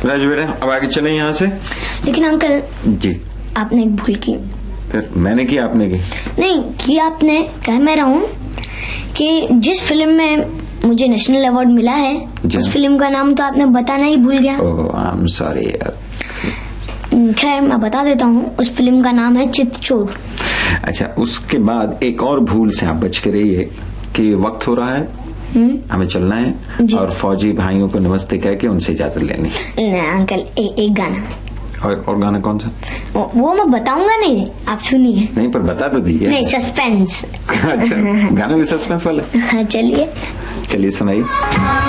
राजू बेटा अब आगे चले यहाँ से। लेकिन अंकल जी आपने एक भूल की। फिर मैंने की आपने की? नहीं की आपने, कह मैं रहा हूँ कि जिस फिल्म में मुझे नेशनल अवार्ड मिला है उस फिल्म का नाम तो आपने बताना ही भूल गया। ओह आई एम सॉरी यार। खैर मैं बता देता हूँ, उस फिल्म का नाम है चितचोर। अच्छा, उसके बाद एक और भूल से आप बच के रहिए कि वक्त हो रहा है, हमें चलना है और फौजी भाइयों को नमस्ते कह के उनसे इजाजत लेनी। अंकल एक गाना और गाना कौन सा? वो मैं बताऊंगा नहीं, आप सुनिए। नहीं पर बता तो दीजिए। नहीं सस्पेंस। अच्छा गाना भी सस्पेंस वाला? हाँ चलिए सुनाइए।